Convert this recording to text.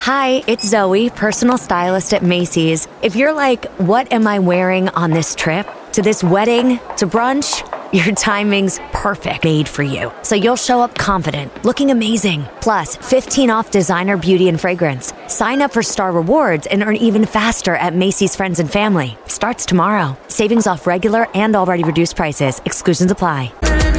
Hi, it's Zoe, personal stylist at Macy's. If you're like, what am I wearing on this trip? To this wedding? To brunch? Your timing's perfect, made for you. So you'll show up confident, looking amazing. Plus, 15 off designer beauty and fragrance. Sign up for Star Rewards and earn even faster at Macy's Friends and Family. Starts tomorrow. Savings off regular and already reduced prices. Exclusions apply.